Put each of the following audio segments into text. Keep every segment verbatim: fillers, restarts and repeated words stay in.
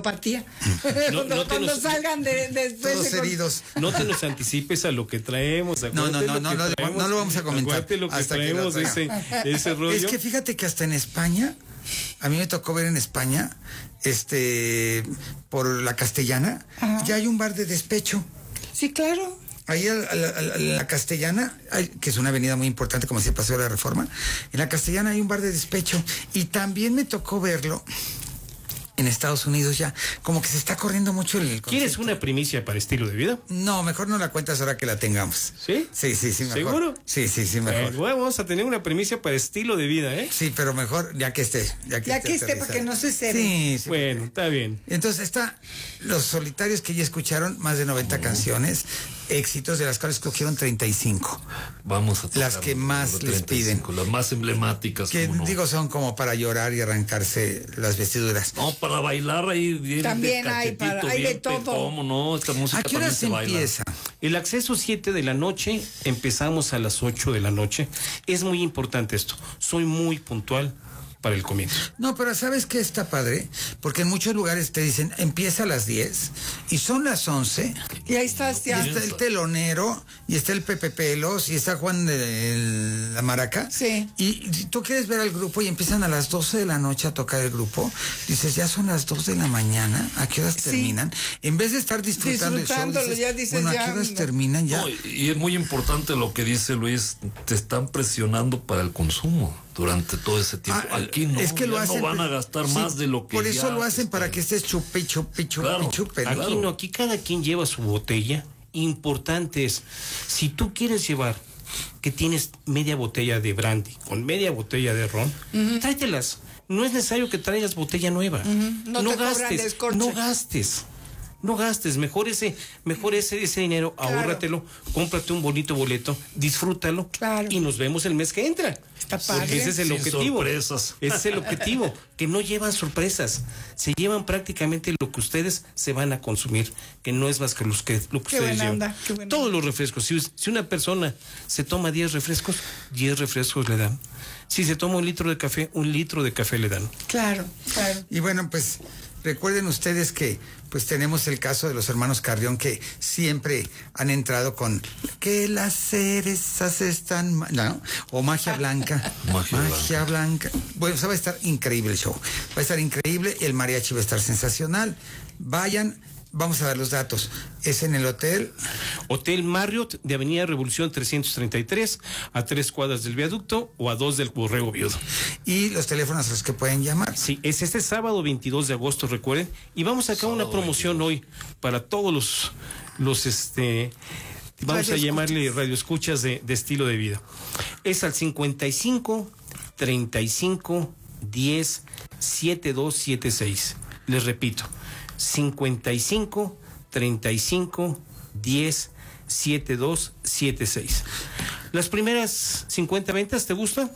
osteopatía. No, no Cuando nos, salgan de, de después todos de heridos. No te nos anticipes a lo que traemos. No, no, no, no, no, traemos, no lo vamos a comentar. Acuérdate lo que hasta traemos, que lo ese, ese rollo. Es que fíjate que hasta en España, a mí me tocó ver en España, este, por la Castellana, Ajá. ya hay un bar de despecho. Sí, claro. Ahí a la, a la, a la Castellana, hay, que es una avenida muy importante como se pasó la Reforma, en la Castellana hay un bar de despecho. Y también me tocó verlo en Estados Unidos ya, como que se está corriendo mucho el concepto. ¿Quieres una primicia para estilo de vida? No, mejor no la cuentas ahora que la tengamos. ¿Sí? Sí, sí, sí, mejor. ¿Seguro? Sí, sí, sí, mejor. Eh, bueno, vamos a tener una primicia para estilo de vida, ¿eh? Sí, pero mejor ya que esté. Ya que Ya esté, que esté, para que no se cede. Sí, sí. Bueno, está bien. Entonces está Los Solitarios, que ya escucharon más de noventa canciones, éxitos, de las cuales escogieron treinta y cinco. Vamos a tocar Las que más les piden. Las más emblemáticas. Que ¿cómo no? digo, son como para llorar y arrancarse las vestiduras. No, para bailar ahí bien También de hay para- cachetito, hay de bien todo. pe- ¿Cómo no? Esta música ¿A qué hora también se baila. empieza? El acceso siete de la noche, empezamos a las ocho de la noche. Es muy importante esto. Soy muy puntual para el comienzo. No, pero ¿sabes qué está padre? Porque en muchos lugares te dicen, empieza a las diez y son las once. Y ahí estás Y ya. está el telonero, y está el Pepe Pelos, y está Juan de el- la Maraca. Sí. Y tú quieres ver al grupo y empiezan a las doce de la noche a tocar el grupo. Dices, ya son las dos de la mañana, ¿a qué horas Sí. terminan? En vez de estar disfrutando el show, Disfrutándolo, dices, ya dices, bueno, ¿a ya, qué horas no. terminan ya? No, y- y es muy importante lo que dice Luis, te están presionando para el consumo durante todo ese tiempo. Ah, Aquí no, es que lo ya hacen, no van a gastar sí, más de lo que por eso ya lo hacen está. para que estés chupe y chupe y chupe Claro, y chupe, ¿no? Aquí Claro. no, aquí cada quien lleva su botella. Importante es, si tú quieres llevar que tienes media botella de brandy con media botella de ron, tráetelas. No es necesario que traigas botella nueva. No te cobran gastes, descorche. no gastes. No gastes, mejor ese, mejor ese, ese dinero, Claro. ahórratelo, cómprate un bonito boleto, disfrútalo Claro. y nos vemos el mes que entra. Está Porque padre. ese es el Sin objetivo. sorpresas. Ese es el objetivo, que no llevan sorpresas, se llevan prácticamente lo que ustedes se van a consumir, que no es más que, los que lo que Qué ustedes buena llevan. onda, qué buena Todos onda. los refrescos, si, si una persona se toma diez refrescos, diez refrescos le dan. Si se toma un litro de café, un litro de café le dan. Claro, claro. Y bueno, pues recuerden ustedes que pues tenemos el caso de los hermanos Carrión, que siempre han entrado con que las cerezas están ma- no, o magia blanca. Magia magia blanca. Bueno, o sea, va a estar increíble el show. Va a estar increíble, el mariachi va a estar sensacional. Vayan, vamos a dar los datos. Es en el hotel. Hotel Marriott de Avenida Revolución trescientos treinta y tres, a tres cuadras del viaducto o a dos del Borrego Viudo. Y los teléfonos a los que pueden llamar. Sí, es este sábado veintidós de agosto, recuerden, y vamos a sacar una promoción hoy para todos los, los este, vamos a Radio llamarle radioescuchas de, de estilo de vida. Es al cincuenta y cinco, treinta y cinco, diez, setenta y dos setenta y seis. Les repito, cincuenta y cinco, treinta y cinco, diez, setenta y dos setenta y seis. Las primeras cincuenta ventas, ¿te gustan?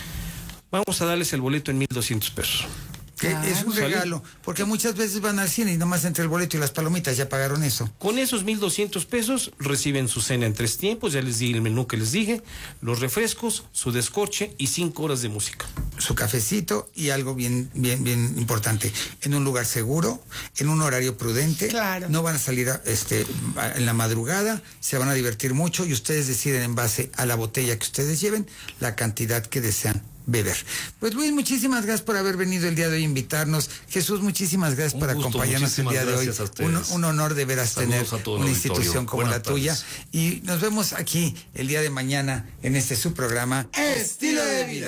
Vamos a darles el boleto en mil doscientos pesos. Que Ah, es un ¿sale? regalo, porque muchas veces van al cine y nomás entre el boleto y las palomitas ya pagaron eso. Con esos mil doscientos pesos reciben su cena en tres tiempos, ya les di el menú que les dije, los refrescos, su descorche y cinco horas de música. Su cafecito y algo bien, bien, bien importante, en un lugar seguro, en un horario prudente. Claro. No van a salir a- este, a- en la madrugada, se van a divertir mucho y ustedes deciden en base a la botella que ustedes lleven la cantidad que desean beber. Pues Luis, muchísimas gracias por haber venido el día de hoy a invitarnos. Jesús, muchísimas gracias Un por gusto, acompañarnos el día de hoy. muchísimas gracias a Un, ustedes. un honor de veras Saludos tener a todo el una auditorio. institución como Buenas la tuya. tardes. Y nos vemos aquí el día de mañana en este su programa Estilo de Vida.